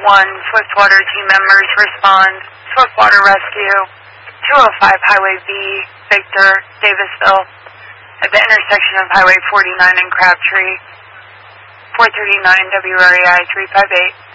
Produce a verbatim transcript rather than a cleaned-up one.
one, Swiftwater team members respond. Swiftwater Rescue, two oh five Highway B, Victor, Davisville, at the intersection of Highway forty-nine and Crabtree, four thirty-nine W R E I three five eight.